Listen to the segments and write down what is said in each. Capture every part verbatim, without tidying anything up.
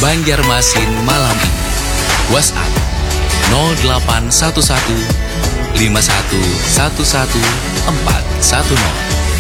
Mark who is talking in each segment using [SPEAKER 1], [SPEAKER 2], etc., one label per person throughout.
[SPEAKER 1] Banjarmasin malam ini. WhatsApp nol delapan satu satu lima satu satu satu empat satu nol.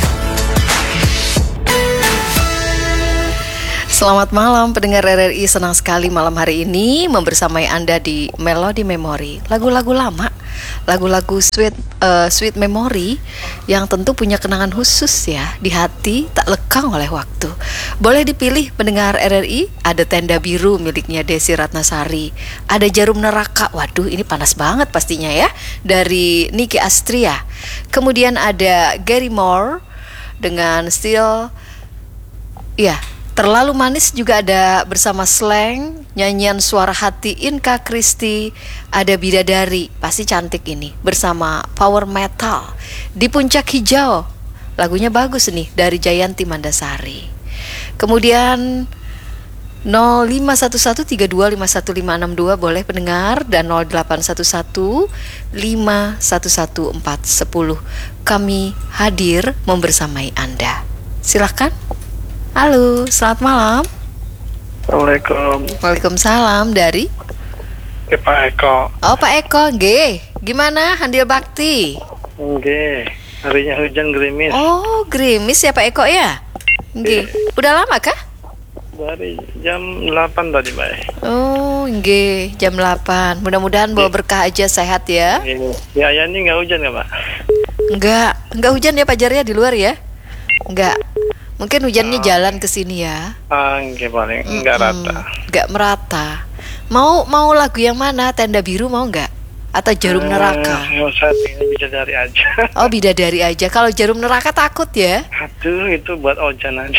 [SPEAKER 2] Selamat malam pendengar R R I, senang sekali malam hari ini membersamai Anda di Melody Memory. Lagu-lagu lama, lagu-lagu sweet uh, sweet memory yang tentu punya kenangan khusus ya di hati, tak lekang oleh waktu. Boleh dipilih pendengar R R I, ada Tenda Biru miliknya Desi Ratnasari, ada Jarum Neraka, waduh ini panas banget pastinya ya, dari Niki Astria. Kemudian ada Gary Moore dengan Still, ya, Terlalu Manis juga ada bersama Slang, nyanyian suara hati Inka Kristi, ada Bidadari, pasti cantik ini, bersama Power Metal. Di Puncak Hijau, lagunya bagus nih, dari Jayanti Mandasari. Kemudian nol lima satu satu tiga dua lima satu lima enam dua boleh pendengar, dan nol delapan satu satu lima satu satu empat satu nol. Kami hadir membersamai Anda. Silahkan. Halo, selamat malam.
[SPEAKER 3] Assalamualaikum.
[SPEAKER 2] Waalaikumsalam, dari
[SPEAKER 3] Ke Pak Eko.
[SPEAKER 2] Oh, Pak Eko, nggih. Gimana Handil Bakti?
[SPEAKER 3] Nggih, harinya hujan gerimis.
[SPEAKER 2] Oh, gerimis ya Pak Eko ya? Nggih. Udah lama kah?
[SPEAKER 3] Dari jam delapan tadi, Mbak.
[SPEAKER 2] Oh, nggih, jam delapan. Mudah-mudahan bawa berkah aja, sehat ya.
[SPEAKER 3] Ya, ya ini nggak hujan nggak, Pak?
[SPEAKER 2] Enggak, enggak hujan ya Pak Jar ya di luar ya? Enggak. Mungkin hujannya oh. jalan ke sini ya.
[SPEAKER 3] Ah, nggih paling enggak rata.
[SPEAKER 2] Enggak merata. Mau mau lagu yang mana? Tenda Biru mau enggak? Atau Jarum Neraka?
[SPEAKER 3] Eh, saya ini Bidadari aja.
[SPEAKER 2] Oh, Bidadari aja. Kalau Jarum Neraka takut ya?
[SPEAKER 3] Aduh, itu buat Ojan aja.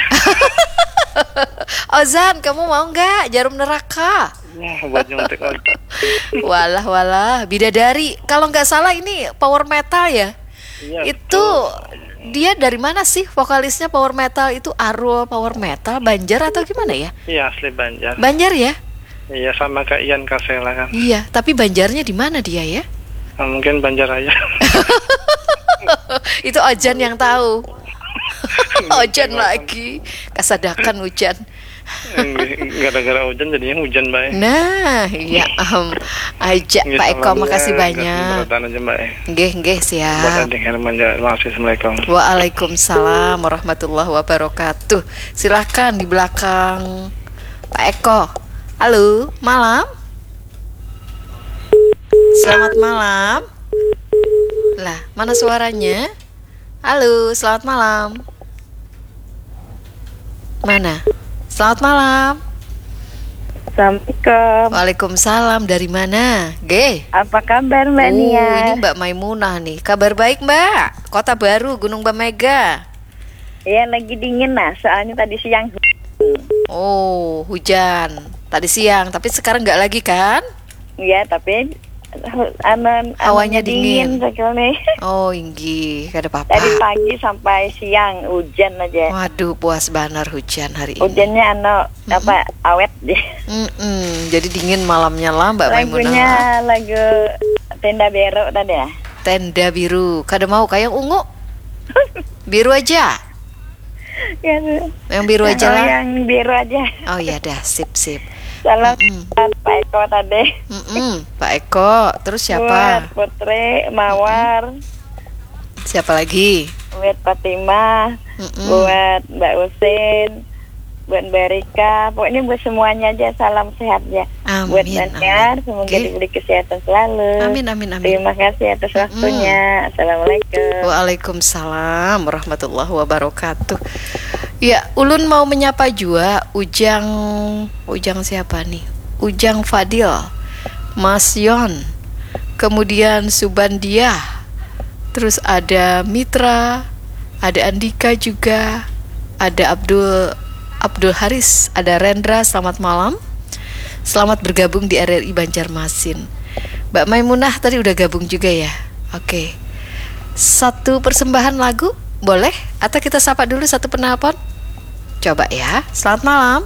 [SPEAKER 2] Ozan, kamu mau enggak Jarum Neraka?
[SPEAKER 3] Ya, buat nyuntik Ojan.
[SPEAKER 2] Walah walah, Bidadari. Kalau nggak salah ini power metal ya?
[SPEAKER 3] Iya,
[SPEAKER 2] itu
[SPEAKER 3] betul.
[SPEAKER 2] Dia dari mana sih vokalisnya power metal itu? Arul power metal, Banjar atau gimana ya?
[SPEAKER 3] Iya, asli Banjar.
[SPEAKER 2] Banjar ya?
[SPEAKER 3] Iya, sama kayak Ian Kasela kan.
[SPEAKER 2] Iya, tapi Banjarnya di mana dia ya?
[SPEAKER 3] Nah, mungkin Banjar aja.
[SPEAKER 2] Itu Ojan yang tahu. Ojan lagi, kasadakan hujan.
[SPEAKER 3] Gara-gara hujan jadinya hujan, Mbak.
[SPEAKER 2] Nah, ya am aja
[SPEAKER 3] Nggih,
[SPEAKER 2] Pak Eko, makasih
[SPEAKER 3] ya,
[SPEAKER 2] banyak.
[SPEAKER 3] aja, Mbak.
[SPEAKER 2] Nggih, nggih, siap.
[SPEAKER 3] Buat Adik Herman, Assalamualaikum.
[SPEAKER 2] Waalaikumsalam warahmatullahi wabarakatuh. Silahkan di belakang Pak Eko. Halo, malam. Selamat malam. Lah, mana suaranya? Halo, selamat malam. Mana? Selamat malam.
[SPEAKER 4] Assalamualaikum.
[SPEAKER 2] Waalaikumsalam. Dari mana? G.
[SPEAKER 4] Apa kabar Mbak
[SPEAKER 2] Oh,
[SPEAKER 4] Nia?
[SPEAKER 2] ini Mbak Maimunah nih. Kabar baik Mbak. Kota Baru, Gunung Bamega.
[SPEAKER 4] Iya, lagi dingin nah. Soalnya tadi siang.
[SPEAKER 2] Oh, hujan. Tadi siang, tapi sekarang nggak lagi kan?
[SPEAKER 4] Iya, tapi aman,
[SPEAKER 2] Hawanya dingin.
[SPEAKER 4] dingin
[SPEAKER 2] Oh, inggi, gak ada apa-apa.
[SPEAKER 4] Tadi pagi sampai siang hujan aja.
[SPEAKER 2] Waduh, puas banar hujan hari ini.
[SPEAKER 4] Hujannya ano
[SPEAKER 2] Mm-mm.
[SPEAKER 4] apa awet deh.
[SPEAKER 2] Mm-mm, jadi dingin malamnya lah Mbak
[SPEAKER 4] Lagunya
[SPEAKER 2] Maimunah.
[SPEAKER 4] lagu Tenda Biru tadi ya.
[SPEAKER 2] Tenda Biru. Kada mau kayak yang ungu? Biru aja.
[SPEAKER 4] Ya,
[SPEAKER 2] Yang biru aja lah.
[SPEAKER 4] yang biru aja.
[SPEAKER 2] Oh iya dah, sip sip.
[SPEAKER 4] Salam
[SPEAKER 2] Mm-mm.
[SPEAKER 4] buat Pak Eko tadi.
[SPEAKER 2] Mm-mm, Pak Eko. Terus siapa?
[SPEAKER 4] Buat Putri Mawar.
[SPEAKER 2] Siapa lagi?
[SPEAKER 4] Buat Fatimah.
[SPEAKER 2] Mm-mm.
[SPEAKER 4] Buat Mbak Usin, buat Mbak Rika, pokoknya buat semuanya aja salam sehat ya.
[SPEAKER 2] Amin,
[SPEAKER 4] Buat Daniar,
[SPEAKER 2] amin.
[SPEAKER 4] semoga
[SPEAKER 2] Oke.
[SPEAKER 4] diberi kesehatan selalu.
[SPEAKER 2] Amin amin amin.
[SPEAKER 4] Terima kasih atas waktunya. Assalamualaikum.
[SPEAKER 2] Waalaikumsalam warahmatullahi wabarakatuh. Ya, Ulun mau menyapa juga Ujang, Ujang siapa nih? Ujang Fadil, Mas Yon, kemudian Subandia, terus ada Mitra, ada Andika juga, ada Abdul Abdul Haris, ada Rendra. Selamat malam, selamat bergabung di R R I Banjarmasin. Mbak Maimunah tadi udah gabung juga ya. Oke, satu persembahan lagu boleh? Atau kita sapa dulu satu penelpon? Coba ya. Selamat malam.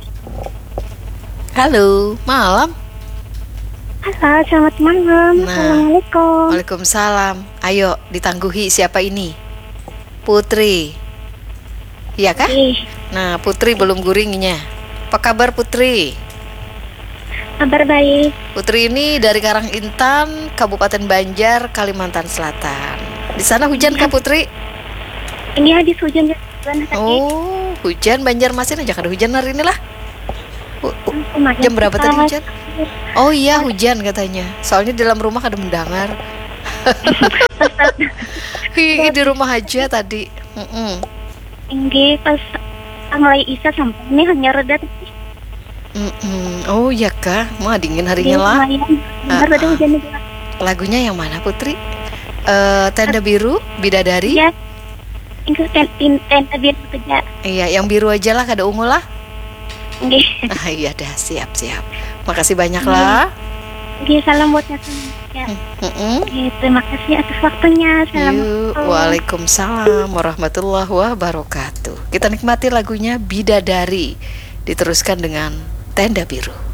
[SPEAKER 2] Halo, malam.
[SPEAKER 4] Halo, selamat malam.
[SPEAKER 2] Nah.
[SPEAKER 4] Assalamualaikum.
[SPEAKER 2] Waalaikumsalam. Ayo ditangguhi, siapa ini? Putri. Iya kah?
[SPEAKER 4] Ih,
[SPEAKER 2] Nah, Putri belum guringnya. Apa kabar Putri?
[SPEAKER 5] Kabar baik.
[SPEAKER 2] Putri ini dari Karangintan, Kabupaten Banjar, Kalimantan Selatan. Di sana hujan kah Putri?
[SPEAKER 5] Ini habis hujan tadi.
[SPEAKER 2] Oh, hujan Banjarmasin aja ada hujan hari ini lah. Hu- hu-
[SPEAKER 5] Lumayan.
[SPEAKER 2] Jam berapa tadi
[SPEAKER 5] Pas-
[SPEAKER 2] hujan? Oh iya hujan katanya. Soalnya di dalam rumah ada mendengar. Hi, di rumah aja tadi. Mm-mm.
[SPEAKER 5] Ini pas mulai Isa sampai ini hanya reda tapi
[SPEAKER 2] Mm-mm. Oh iya kah? Mau dingin
[SPEAKER 5] ini
[SPEAKER 2] harinya lah.
[SPEAKER 5] lumayan. Benar
[SPEAKER 2] Ah,
[SPEAKER 5] ada
[SPEAKER 2] ah.
[SPEAKER 5] hujan juga.
[SPEAKER 2] Lagunya yang mana Putri? Eh, Tenda Biru, Bidadari.
[SPEAKER 5] Ya. Ini ten ten tenda biar kerja.
[SPEAKER 2] Iya, yang biru aja lah, kada ungu lah.
[SPEAKER 5] Ini
[SPEAKER 2] Ah, iya dah, siap siap. Makasih banyak lah.
[SPEAKER 5] ini salam buat Nathan. Ya.
[SPEAKER 2] Mm-mm.
[SPEAKER 5] Oke, terima kasih atas waktunya.
[SPEAKER 2] Yuk,
[SPEAKER 5] Assalamualaikum.
[SPEAKER 2] Waalaikumsalam warahmatullahi wabarakatuh. Kita nikmati lagunya Bidadari, diteruskan dengan Tenda Biru.